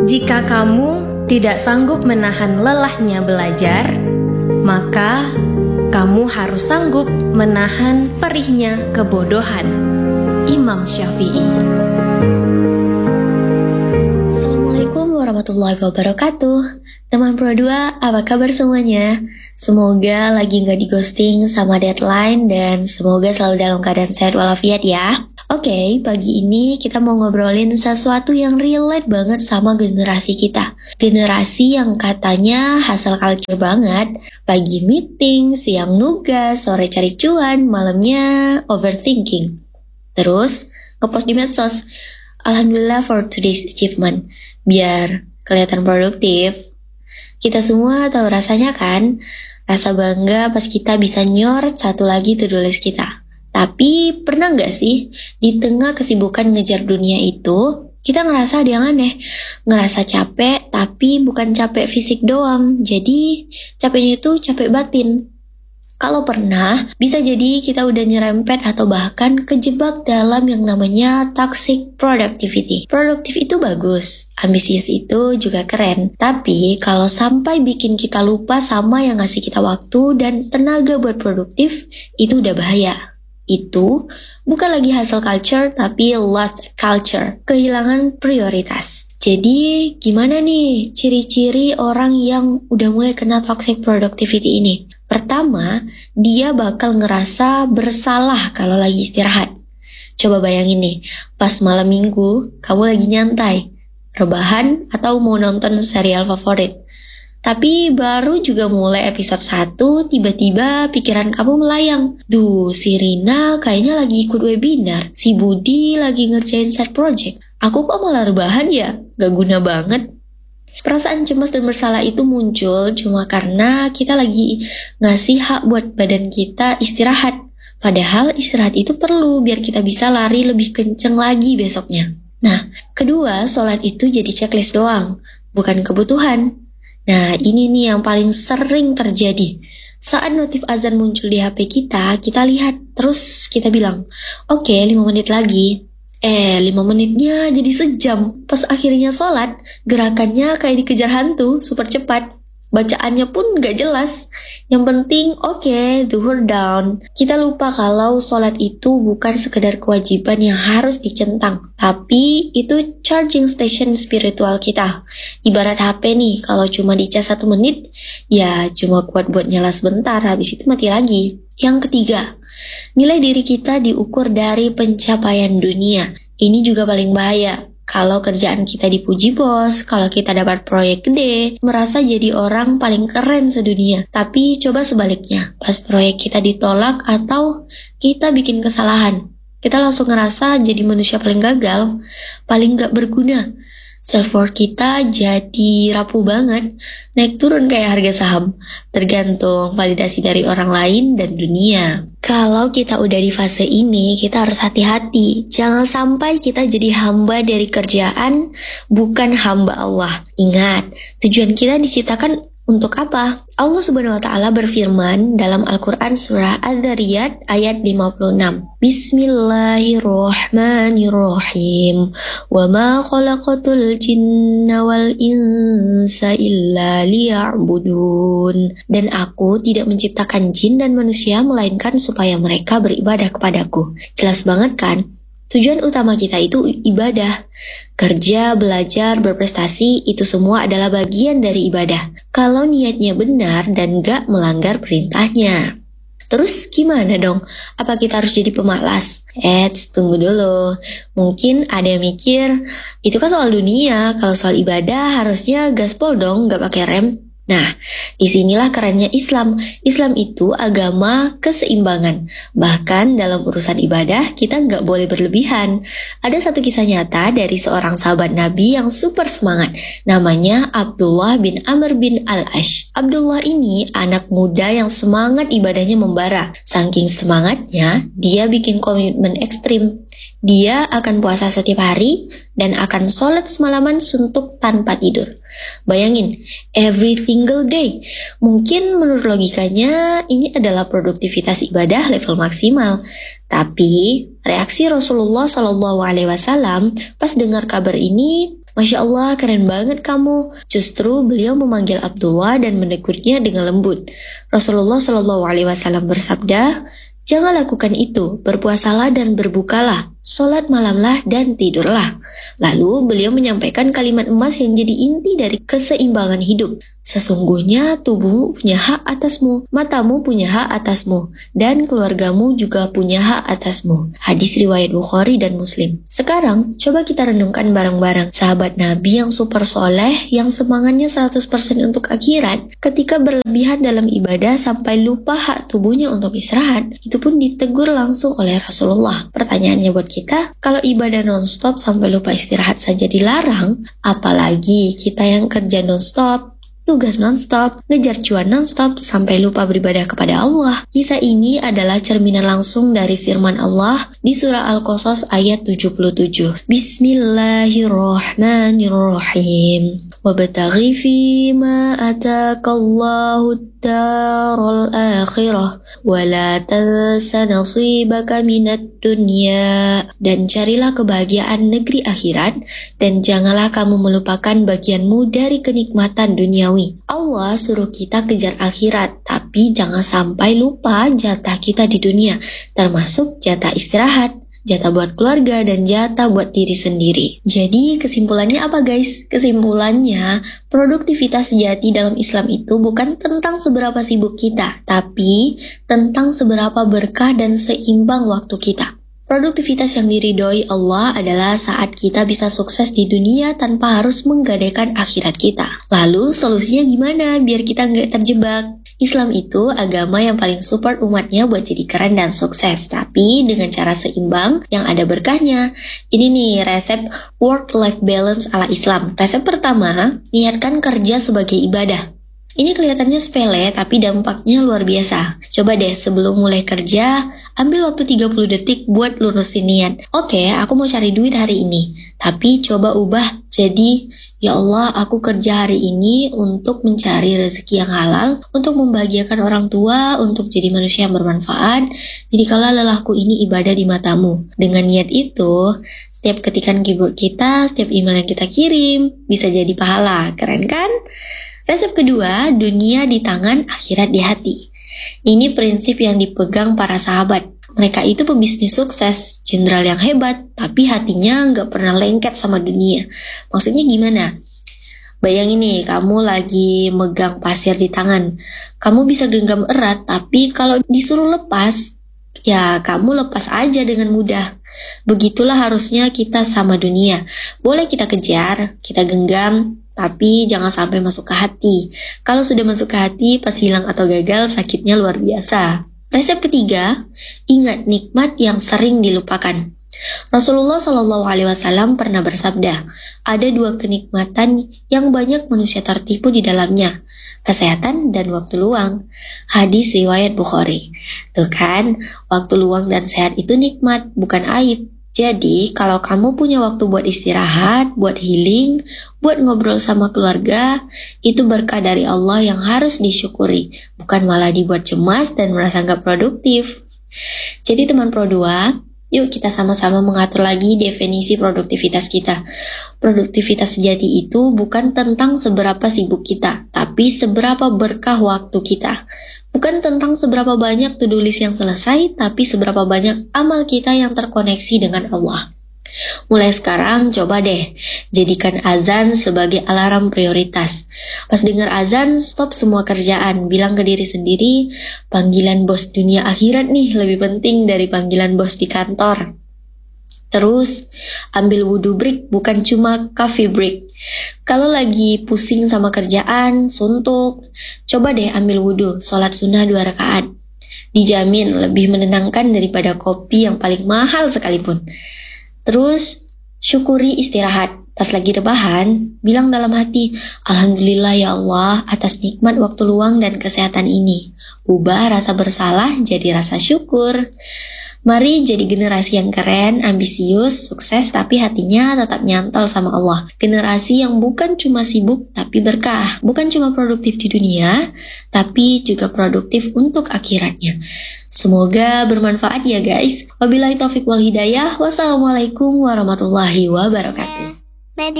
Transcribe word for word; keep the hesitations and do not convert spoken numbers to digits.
Jika kamu tidak sanggup menahan lelahnya belajar, maka kamu harus sanggup menahan perihnya kebodohan. Imam Syafi'i. Assalamualaikum warahmatullahi wabarakatuh. Teman Pro dua, apa kabar semuanya? Semoga lagi gak di ghosting sama deadline dan semoga selalu dalam keadaan sehat walafiat ya. Oke, okay, pagi ini kita mau ngobrolin sesuatu yang relate banget sama generasi kita. Generasi yang katanya hustle culture banget. Pagi meeting, siang nugas, sore cari cuan, malamnya overthinking. Terus ngepost di medsos, Alhamdulillah for today's achievement, biar kelihatan produktif. Kita semua tahu rasanya kan, rasa bangga pas kita bisa nyoret satu lagi to-do list kita. Tapi pernah gak sih di tengah kesibukan ngejar dunia itu, kita ngerasa ada yang aneh, ngerasa capek tapi bukan capek fisik doang, jadi capeknya itu capek batin. Kalau pernah, bisa jadi kita udah nyerempet atau bahkan kejebak dalam yang namanya toxic productivity. Produktif itu bagus, ambisius itu juga keren. Tapi kalau sampai bikin kita lupa sama yang ngasih kita waktu dan tenaga buat produktif, itu udah bahaya. Itu bukan lagi hustle culture, tapi lost culture, kehilangan prioritas. Jadi gimana nih ciri-ciri orang yang udah mulai kena toxic productivity ini? Pertama, dia bakal ngerasa bersalah kalau lagi istirahat. Coba bayangin nih, pas malam minggu, kamu lagi nyantai, rebahan, atau mau nonton serial favorit. Tapi baru juga mulai episode satu, tiba-tiba pikiran kamu melayang. Duh, si Rina kayaknya lagi ikut webinar, si Budi lagi ngerjain side project. Aku kok malah rebahan ya? Gak guna banget. Perasaan cemas dan bersalah itu muncul cuma karena kita lagi ngasih hak buat badan kita istirahat. Padahal istirahat itu perlu biar kita bisa lari lebih kenceng lagi besoknya. Nah, kedua, sholat itu jadi checklist doang, bukan kebutuhan. Nah, ini nih yang paling sering terjadi. Saat notif azan muncul di H P kita, kita lihat, terus kita bilang, oke, okay, lima menit lagi. Eh, lima menitnya jadi sejam. Pas akhirnya sholat, gerakannya kayak dikejar hantu, super cepat. Bacaannya pun gak jelas. Yang penting, oke, okay, zuhur down. Kita lupa kalau sholat itu bukan sekedar kewajiban yang harus dicentang, tapi itu charging station spiritual kita. Ibarat H P nih, kalau cuma dicas satu menit, ya cuma kuat buat nyala sebentar, habis itu mati lagi. Yang ketiga, nilai diri kita diukur dari pencapaian dunia. Ini juga paling bahaya. Kalau kerjaan kita dipuji bos, kalau kita dapat proyek gede, merasa jadi orang paling keren sedunia. Tapi coba sebaliknya, pas proyek kita ditolak atau kita bikin kesalahan, kita langsung ngerasa jadi manusia paling gagal, paling gak berguna. Self-worth kita jadi rapuh banget, naik turun kayak harga saham, tergantung validasi dari orang lain dan dunia. Kalau kita udah di fase ini, kita harus hati-hati. Jangan sampai kita jadi hamba dari kerjaan, bukan hamba Allah. Ingat, tujuan kita diciptakan untuk apa? Allah Subhanahu wa taala berfirman dalam Al-Qur'an surah Adz-Dzariyat ayat lima puluh enam. Bismillahirrahmanirrahim. Wa ma khalaqatul jinna wal insa illa liya'budun. Dan aku tidak menciptakan jin dan manusia melainkan supaya mereka beribadah kepadaku. Jelas banget kan? Tujuan utama kita itu ibadah. Kerja, belajar, berprestasi, itu semua adalah bagian dari ibadah. Kalau niatnya benar dan gak melanggar perintahnya. Terus gimana dong? Apa kita harus jadi pemalas? Eits, tunggu dulu. Mungkin ada yang mikir, itu kan soal dunia. Kalau soal ibadah harusnya gaspol dong, gak pakai rem. Nah, disinilah kerennya Islam. Islam itu agama keseimbangan. Bahkan dalam urusan ibadah, kita nggak boleh berlebihan. Ada satu kisah nyata dari seorang sahabat Nabi yang super semangat. Namanya Abdullah bin Amr bin Al-Ash. Abdullah ini anak muda yang semangat ibadahnya membara. Saking semangatnya, dia bikin komitmen ekstrim. Dia akan puasa setiap hari dan akan sholat semalaman suntuk tanpa tidur. Bayangin, every single day. Mungkin menurut logikanya ini adalah produktivitas ibadah level maksimal. Tapi reaksi Rasulullah shallallahu alaihi wasallam pas dengar kabar ini Masya Allah, keren banget kamu. Justru beliau memanggil Abdullah dan menegurnya dengan lembut. Rasulullah Shallallahu Alaihi Wasallam bersabda, jangan lakukan itu, berpuasalah dan berbukalah, sholat malamlah dan tidurlah. Lalu beliau menyampaikan kalimat emas yang jadi inti dari keseimbangan hidup. Sesungguhnya tubuhmu punya hak atasmu, matamu punya hak atasmu, dan keluargamu juga punya hak atasmu. Hadis riwayat Bukhari dan Muslim. Sekarang, coba kita renungkan bareng-bareng. Sahabat Nabi yang super soleh, yang semangatnya seratus persen untuk akhirat, ketika berlebihan dalam ibadah sampai lupa hak tubuhnya untuk istirahat, itu pun ditegur langsung oleh Rasulullah. Pertanyaannya buat kita, kalau ibadah non-stop sampai lupa istirahat saja dilarang, apalagi kita yang kerja non-stop, tugas non-stop, ngejar cuan non-stop, sampai lupa beribadah kepada Allah. Kisah ini adalah cerminan langsung dari firman Allah di surah Al-Qasas ayat tujuh puluh tujuh. Bismillahirrahmanirrahim. Wabtaghi fima atakallahu ad-daral akhirah wa la tansa nasibaka minad dunya. Dan carilah kebahagiaan negeri akhirat dan janganlah kamu melupakan bagianmu dari kenikmatan duniawi. Allah suruh kita kejar akhirat, tapi jangan sampai lupa jatah kita di dunia, termasuk jatah istirahat, jatah buat keluarga, dan jatah buat diri sendiri. Jadi kesimpulannya apa guys? Kesimpulannya, produktivitas sejati dalam Islam itu bukan tentang seberapa sibuk kita, tapi tentang seberapa berkah dan seimbang waktu kita. Produktivitas yang diridhoi Allah adalah saat kita bisa sukses di dunia tanpa harus menggadaikan akhirat kita. Lalu solusinya gimana biar kita nggak terjebak? Islam itu agama yang paling support umatnya buat jadi keren dan sukses, tapi dengan cara seimbang yang ada berkahnya. Ini nih resep work-life balance ala Islam. Resep pertama, niatkan kerja sebagai ibadah. Ini kelihatannya sepele, tapi dampaknya luar biasa. Coba deh sebelum mulai kerja, ambil waktu tiga puluh detik buat lurusin niat. Oke, aku mau cari duit hari ini. Tapi coba ubah jadi, ya Allah, aku kerja hari ini untuk mencari rezeki yang halal, untuk membahagiakan orang tua, untuk jadi manusia yang bermanfaat. Jadi kalau lelahku ini ibadah di matamu. Dengan niat itu, setiap ketikan keyboard kita, setiap email yang kita kirim, bisa jadi pahala. Keren kan? Resep kedua, dunia di tangan, akhirat di hati. Ini prinsip yang dipegang para sahabat. Mereka itu pebisnis sukses, jenderal yang hebat, tapi hatinya nggak pernah lengket sama dunia. Maksudnya gimana? Bayangin nih, kamu lagi megang pasir di tangan. Kamu bisa genggam erat, tapi kalau disuruh lepas, ya kamu lepas aja dengan mudah. Begitulah harusnya kita sama dunia. Boleh kita kejar, kita genggam, tapi jangan sampai masuk ke hati. Kalau sudah masuk ke hati, pas hilang atau gagal, sakitnya luar biasa. Resep ketiga, ingat nikmat yang sering dilupakan. Rasulullah Shallallahu Alaihi Wasallam pernah bersabda, ada dua kenikmatan yang banyak manusia tertipu di dalamnya, kesehatan dan waktu luang. Hadis riwayat Bukhari. Tuh kan, waktu luang dan sehat itu nikmat, bukan aib. Jadi, kalau kamu punya waktu buat istirahat, buat healing, buat ngobrol sama keluarga, itu berkah dari Allah yang harus disyukuri, bukan malah dibuat cemas dan merasa nggak produktif. Jadi teman Pro dua, yuk kita sama-sama mengatur lagi definisi produktivitas kita. Produktivitas sejati itu bukan tentang seberapa sibuk kita, tapi seberapa berkah waktu kita. Bukan tentang seberapa banyak to-do list yang selesai, tapi seberapa banyak amal kita yang terkoneksi dengan Allah. Mulai sekarang coba deh jadikan azan sebagai alarm prioritas. Pas dengar azan, stop semua kerjaan. Bilang ke diri sendiri, panggilan bos dunia akhirat nih lebih penting dari panggilan bos di kantor. Terus ambil wudhu break, bukan cuma coffee break. Kalau lagi pusing sama kerjaan, suntuk, coba deh ambil wudhu, sholat sunnah dua rakaat. Dijamin lebih menenangkan daripada kopi yang paling mahal sekalipun. Terus syukuri istirahat. Pas lagi rebahan, bilang dalam hati, Alhamdulillah ya Allah atas nikmat waktu luang dan kesehatan ini. Ubah rasa bersalah jadi rasa syukur. Mari jadi generasi yang keren, ambisius, sukses, tapi hatinya tetap nyantol sama Allah. Generasi yang bukan cuma sibuk, tapi berkah. Bukan cuma produktif di dunia, tapi juga produktif untuk akhiratnya. Semoga bermanfaat ya guys. Wabillahi taufiq wal hidayah. Wassalamualaikum warahmatullahi wabarakatuh.